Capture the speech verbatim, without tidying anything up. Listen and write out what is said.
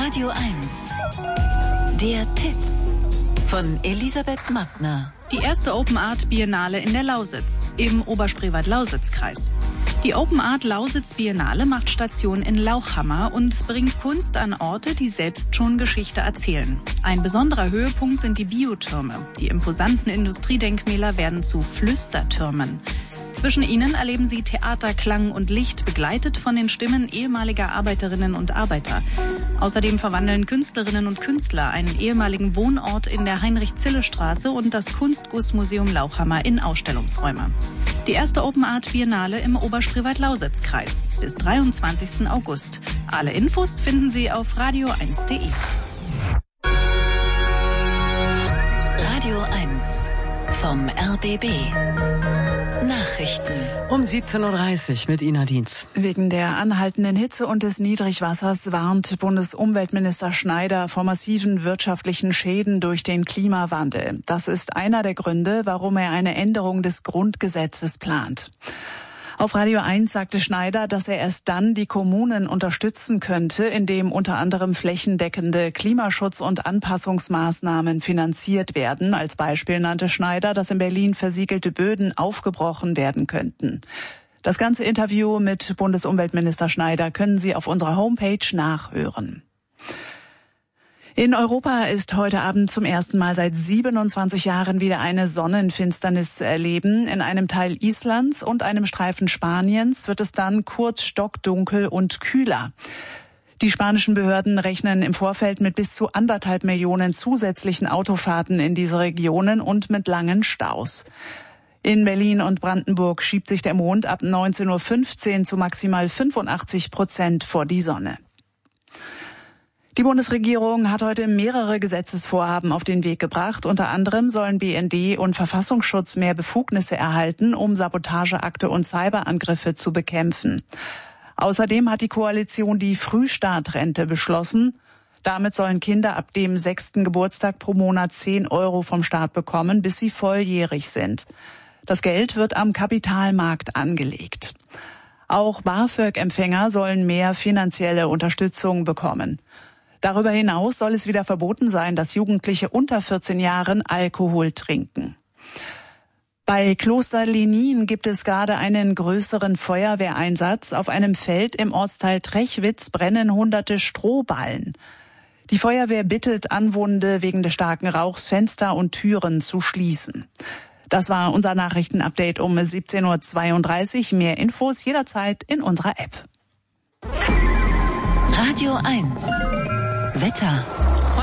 Radio eins. Der Tipp von Elisabeth Mattner. Die erste Open Art Biennale in der Lausitz, im Oberspreewald-Lausitz-Kreis. Die Open Art Lausitz Biennale macht Station in Lauchhammer und bringt Kunst an Orte, die selbst schon Geschichte erzählen. Ein besonderer Höhepunkt sind die Biotürme. Die imposanten Industriedenkmäler werden zu Flüstertürmen. Zwischen ihnen erleben Sie Theater, Klang und Licht, begleitet von den Stimmen ehemaliger Arbeiterinnen und Arbeiter. Außerdem verwandeln Künstlerinnen und Künstler einen ehemaligen Wohnort in der Heinrich-Zille-Straße und das Kunstgussmuseum Lauchhammer in Ausstellungsräume. Die erste Open Art Biennale im Oberspreewald-Lausitz-Kreis bis dreiundzwanzigsten August. Alle Infos finden Sie auf radio eins punkt de. Radio eins vom R B B. Nachrichten. Um siebzehn Uhr dreißig mit Ina Dienz. Wegen der anhaltenden Hitze und des Niedrigwassers warnt Bundesumweltminister Schneider vor massiven wirtschaftlichen Schäden durch den Klimawandel. Das ist einer der Gründe, warum er eine Änderung des Grundgesetzes plant. Auf Radio eins sagte Schneider, dass er erst dann die Kommunen unterstützen könnte, indem unter anderem flächendeckende Klimaschutz- und Anpassungsmaßnahmen finanziert werden. Als Beispiel nannte Schneider, dass in Berlin versiegelte Böden aufgebrochen werden könnten. Das ganze Interview mit Bundesumweltminister Schneider können Sie auf unserer Homepage nachhören. In Europa ist heute Abend zum ersten Mal seit siebenundzwanzig Jahren wieder eine Sonnenfinsternis zu erleben. In einem Teil Islands und einem Streifen Spaniens wird es dann kurz stockdunkel und kühler. Die spanischen Behörden rechnen im Vorfeld mit bis zu anderthalb Millionen zusätzlichen Autofahrten in diese Regionen und mit langen Staus. In Berlin und Brandenburg schiebt sich der Mond ab neunzehn Uhr fünfzehn zu maximal fünfundachtzig Prozent vor die Sonne. Die Bundesregierung hat heute mehrere Gesetzesvorhaben auf den Weg gebracht. Unter anderem sollen B N D und Verfassungsschutz mehr Befugnisse erhalten, um Sabotageakte und Cyberangriffe zu bekämpfen. Außerdem hat die Koalition die Frühstartrente beschlossen. Damit sollen Kinder ab dem sechsten Geburtstag pro Monat zehn Euro vom Staat bekommen, bis sie volljährig sind. Das Geld wird am Kapitalmarkt angelegt. Auch BAföG-Empfänger sollen mehr finanzielle Unterstützung bekommen. Darüber hinaus soll es wieder verboten sein, dass Jugendliche unter vierzehn Jahren Alkohol trinken. Bei Kloster Lenin gibt es gerade einen größeren Feuerwehreinsatz. Auf einem Feld im Ortsteil Trechwitz brennen hunderte Strohballen. Die Feuerwehr bittet Anwohnende wegen des starken Rauchs Fenster und Türen zu schließen. Das war unser Nachrichtenupdate um siebzehn Uhr zweiunddreißig. Mehr Infos jederzeit in unserer App. Radio eins. Wetter.